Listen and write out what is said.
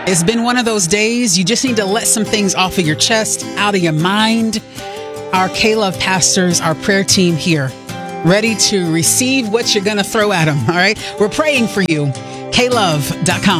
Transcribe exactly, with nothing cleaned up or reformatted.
It's been one of those days. You just need to let some things off of your chest, out of your mind. Our K-Love pastors, our prayer team here, ready to receive what you're going to throw at them. All right. We're praying for you. K love dot com.